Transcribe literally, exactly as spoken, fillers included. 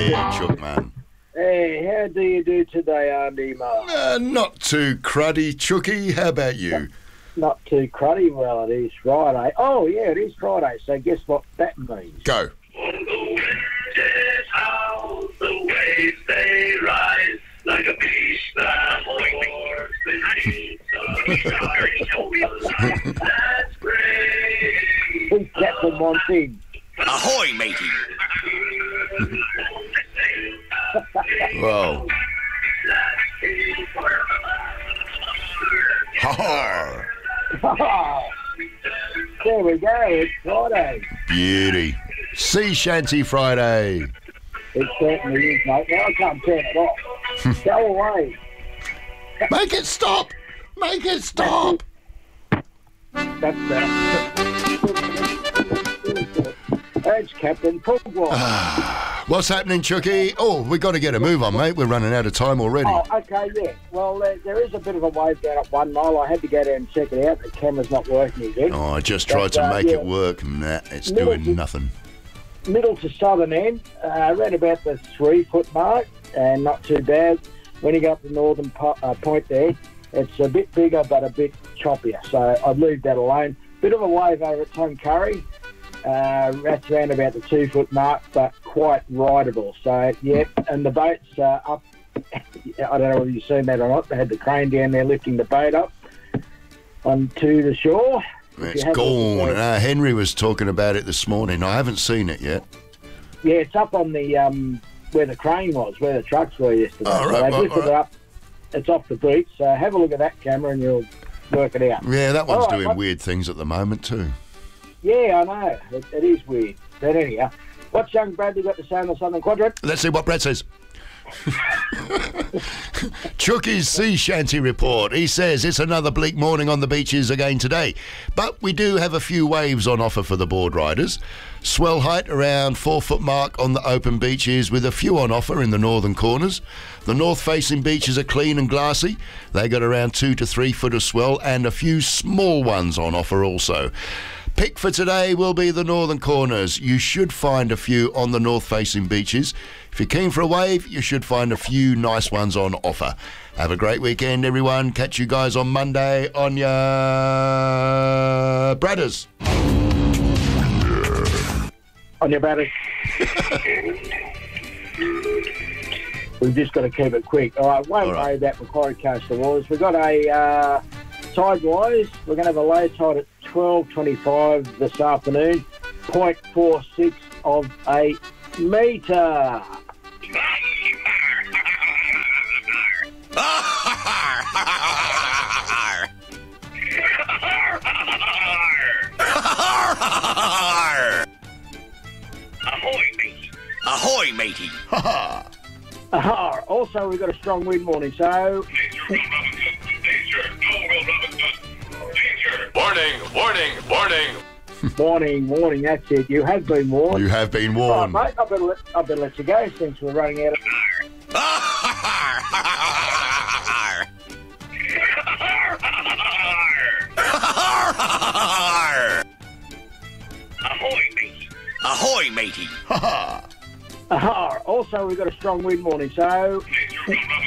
Yeah, Chook, man. Hey, how do you do today, Andy Marr? Uh, not too cruddy, Chooky. How about you? Not too cruddy. Well, it is Friday. Oh, yeah, it is Friday. So guess what that means? Go. On the wind is how the waves they rise like a beast that roars beneath the sky. That's great. Who's Captain one thing? Ahoy, matey! Whoa. Ha ha! There we go. It's Friday. Beauty. Sea Shanty Friday. It certainly is, mate. Now I can't turn it off. Go away. Make it stop! Make it stop! That's better. Thanks, Captain Pugwash. What's happening, Chooky? Oh, we've got to get a move on, mate. We're running out of time already. Oh, okay, yeah. Well, uh, there is a bit of a wave down at One Mile. I had to go down and check it out. The camera's not working again. Oh, I just tried But, to uh, make yeah. it work. Nah, it's Middle doing to- nothing. Middle to southern end, uh, around about the three-foot mark, and not too bad. When you go up the northern po- uh, point there, it's a bit bigger but a bit choppier. So I'd leave that alone. Bit of a wave over at Tuncurry. Uh, that's around about the two-foot mark, but quite rideable. So, yeah, and the boat's uh, up. I don't know whether you've seen that or not. They had the crane down there lifting the boat up onto the shore. If It's you have a look gone. at it. Uh, Henry was talking about it this morning. I haven't seen it yet. Yeah, it's up on the um, where the crane was, where the trucks were yesterday. Oh, so right, they've right, lifted right. it up. It's off the beach. So have a look at that camera and you'll work it out. Yeah, that one's All right, doing what- weird things at the moment too. Yeah, I know. It, it is weird. But anyhow, what's young Bradley got to say on the Southern Quadrant? Let's see what Brad says. Chooky's Sea Shanty report. He says it's another bleak morning on the beaches again today, but we do have a few waves on offer for the board riders. Swell height around four foot mark on the open beaches, with a few on offer in the northern corners. The north facing beaches are clean and glassy. They got around two to three foot of swell and a few small ones on offer also. Pick for today will be the northern corners. You should find a few on the north-facing beaches. If you're keen for a wave, you should find a few nice ones on offer. Have a great weekend, everyone. Catch you guys on Monday on your Bradders. On your batters. We've just got to keep it quick. All right, won't All right. worry about Macquarie Coastal Waters. We've got a uh, tide-wise. We're going to have a low tide at twelve twenty-five this afternoon. point four six of a metre. Ahoy, matey! Ahoy, matey! Aha. Also, we've got a strong wind warning, so Warning, warning, warning. warning, warning, that's it. You have been warned. You have been All right, warned. mate, I better, let, I better let you go since we're running out of... Ahoy, matey! Ahoy, matey! Aha. Also, we've got a strong wind warning, so Warning,